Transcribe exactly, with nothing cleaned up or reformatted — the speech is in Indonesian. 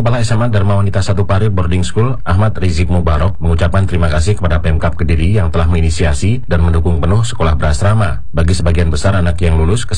Kepala S M A Dharma Wanita satu Parit Boarding School, Ahmad Rizik Mubarok, mengucapkan terima kasih kepada Pemkab Kediri yang telah menginisiasi dan mendukung penuh sekolah berasrama. Bagi sebagian besar anak yang lulus